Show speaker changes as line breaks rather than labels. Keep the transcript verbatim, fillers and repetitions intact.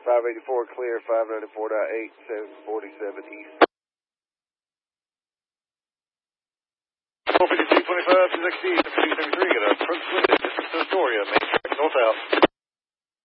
five eighty-four clear, five ninety-four point eight, seven forty-seven east. four fifty-two twenty-five, six X D,